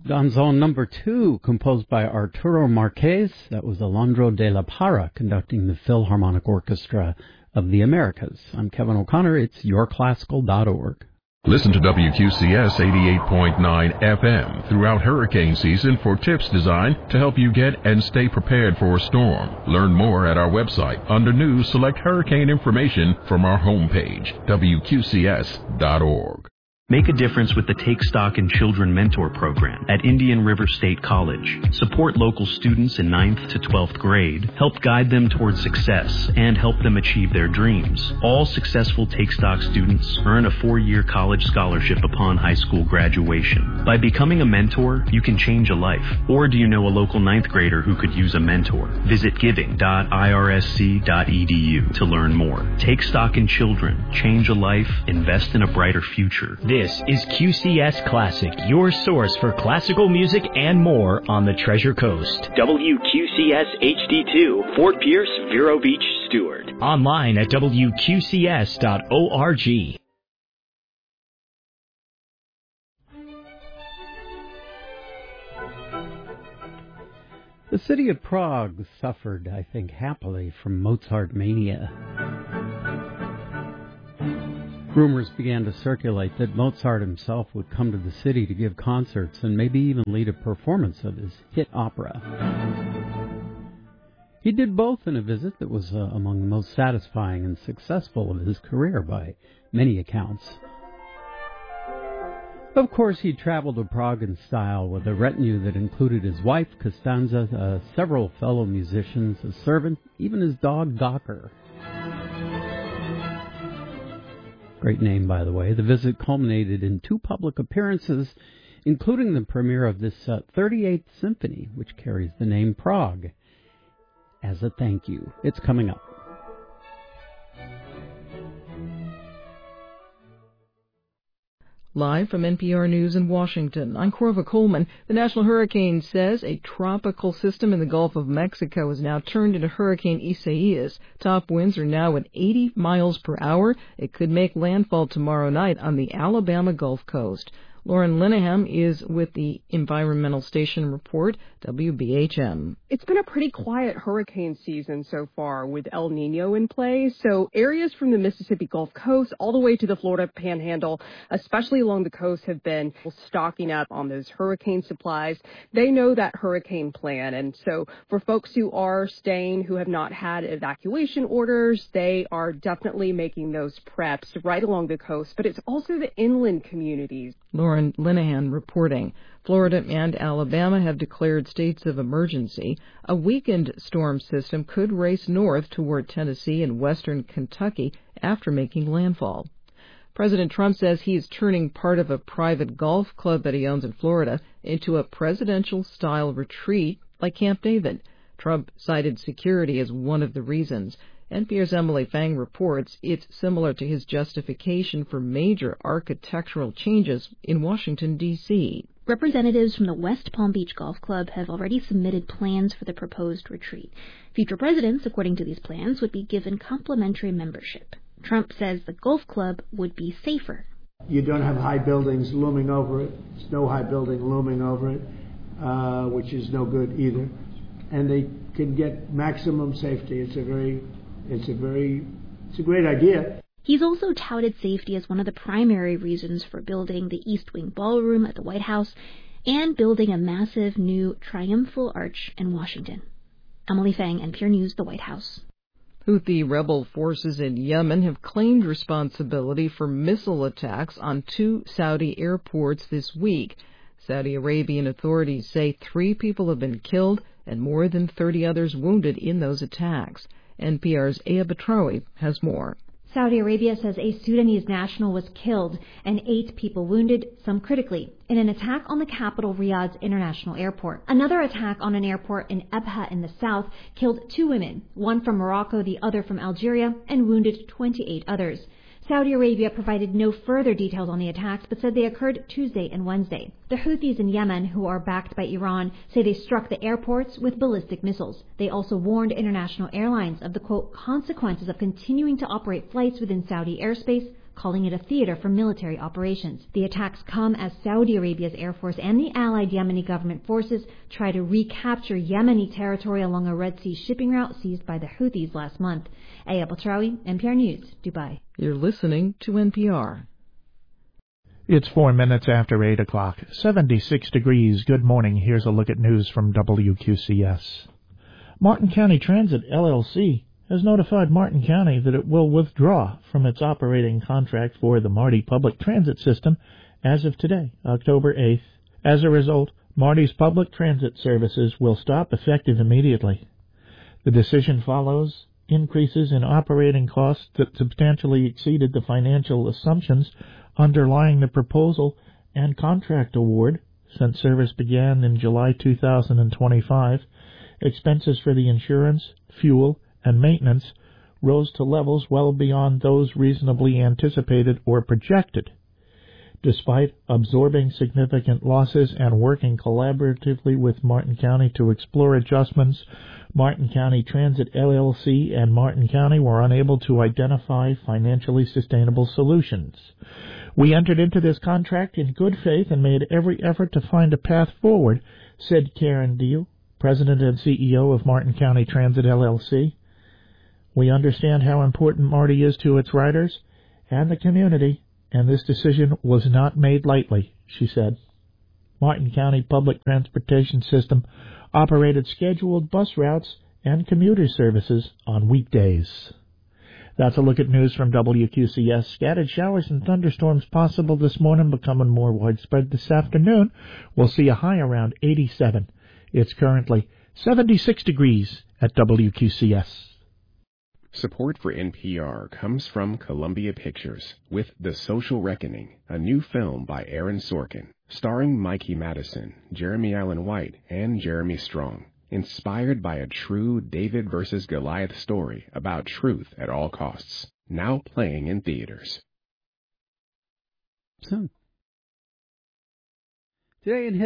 Danzón number 2, composed by Arturo Marquez. That was Alondro de la Parra conducting the Philharmonic Orchestra of the Americas. I'm Kevin O'Connor. It's yourclassical.org. Listen to WQCS 88.9 FM throughout hurricane season for tips designed to help you get and stay prepared for a storm. Learn more at our website. Under News, select hurricane information from our homepage, WQCS.org. Make a difference with the Take Stock in Children Mentor Program at Indian River State College. Support local students in 9th to 12th grade, help guide them towards success, and help them achieve their dreams. All successful Take Stock students earn a 4-year college scholarship upon high school graduation. By becoming a mentor, you can change a life. Or do you know a local 9th grader who could use a mentor? Visit giving.irsc.edu to learn more. Take Stock in Children. Change a life. Invest in a brighter future. This is QCS Classic, your source for classical music and more on the Treasure Coast. WQCS HD2, Fort Pierce, Vero Beach, Stewart. Online at WQCS.org. The city of Prague suffered, I think, happily from Mozart mania. Rumors began to circulate that Mozart himself would come to the city to give concerts and maybe even lead a performance of his hit opera. He did both in a visit that was among the most satisfying and successful of his career by many accounts. Of course, he traveled to Prague in style with a retinue that included his wife, Costanza, several fellow musicians, a servant, even his dog, Docker. Great name, by the way. The visit culminated in 2 public appearances, including the premiere of this 38th Symphony, which carries the name Prague. As a thank you. It's coming up. Live from NPR News in Washington, I'm Corva Coleman. The National Hurricane says a tropical system in the Gulf of Mexico is now turned into Hurricane Isaias. Top winds are now at 80 miles per hour. It could make landfall tomorrow night on the Alabama Gulf Coast. Lauren Linehan is with the Environmental Station Report, WBHM. It's been a pretty quiet hurricane season so far with El Nino in play, so areas from the Mississippi Gulf Coast all the way to the Florida Panhandle, especially along the coast, have been stocking up on those hurricane supplies. They know that hurricane plan, and so for folks who are staying who have not had evacuation orders, they are definitely making those preps right along the coast, but it's also the inland communities. Lauren Linehan reporting. Florida and Alabama have declared states of emergency. A weakened storm system could race north toward Tennessee and western Kentucky after making landfall. President Trump says he's turning part of a private golf club that he owns in Florida into a presidential-style retreat like Camp David. Trump cited security as one of the reasons. NPR's Emily Fang reports it's similar to his justification for major architectural changes in Washington, D.C. Representatives from the West Palm Beach Golf Club have already submitted plans for the proposed retreat. Future presidents, according to these plans, would be given complimentary membership. Trump says the golf club would be safer. You don't have high buildings looming over it. There's no high building looming over it, which is no good either. And they can get maximum safety. It's a great idea. He's also touted safety as one of the primary reasons for building the East Wing Ballroom at the White House and building a massive new triumphal arch in Washington. Emily Fang, NPR News, the White House. Houthi rebel forces in Yemen have claimed responsibility for missile attacks on 2 Saudi airports this week. Saudi Arabian authorities say 3 people have been killed and more than 30 others wounded in those attacks. NPR's Aya Batrawi has more. Saudi Arabia says a Sudanese national was killed and 8 people wounded, some critically, in an attack on the capital Riyadh's international airport. Another attack on an airport in Ebha in the south killed 2 women, one from Morocco, the other from Algeria, and wounded 28 others. Saudi Arabia provided no further details on the attacks, but said they occurred Tuesday and Wednesday. The Houthis in Yemen, who are backed by Iran, say they struck the airports with ballistic missiles. They also warned international airlines of the, quote, consequences of continuing to operate flights within Saudi airspace, calling it a theater for military operations. The attacks come as Saudi Arabia's Air Force and the allied Yemeni government forces try to recapture Yemeni territory along a Red Sea shipping route seized by the Houthis last month. Aya Batrawi, NPR News, Dubai. You're listening to NPR. It's 4 minutes after 8 o'clock. 76 degrees. Good morning. Here's a look at news from WQCS. Martin County Transit, LLC, has notified Martin County that it will withdraw from its operating contract for the Marty Public Transit System as of today, October 8th. As a result, Marty's public transit services will stop effective immediately. The decision follows increases in operating costs that substantially exceeded the financial assumptions underlying the proposal and contract award since service began in July 2025. Expenses for the insurance, fuel, and maintenance rose to levels well beyond those reasonably anticipated or projected. Despite absorbing significant losses and working collaboratively with Martin County to explore adjustments, Martin County Transit LLC and Martin County were unable to identify financially sustainable solutions. We entered into this contract in good faith and made every effort to find a path forward, said Karen Deal, President and CEO of Martin County Transit LLC. We understand how important Marty is to its riders and the community, and this decision was not made lightly, she said. Martin County Public Transportation System operated scheduled bus routes and commuter services on weekdays. That's a look at news from WQCS. Scattered showers and thunderstorms possible this morning, becoming more widespread this afternoon. We'll see a high around 87. It's currently 76 degrees at WQCS. Support for NPR comes from Columbia Pictures with The Social Reckoning, a new film by Aaron Sorkin, starring Mikey Madison, Jeremy Allen White, and Jeremy Strong. Inspired by a true David versus Goliath story about truth at all costs. Now playing in theaters. So, today in